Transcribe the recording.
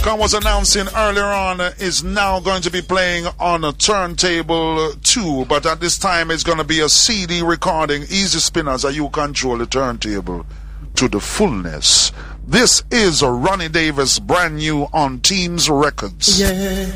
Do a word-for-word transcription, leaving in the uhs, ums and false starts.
I was announcing earlier on, is now going to be playing on a turntable too, but at this time it's going to be a C D recording. Easy Spinners, as you control the turntable to the fullness. This is a Ronnie Davis, brand new on Teams Records. Yeah.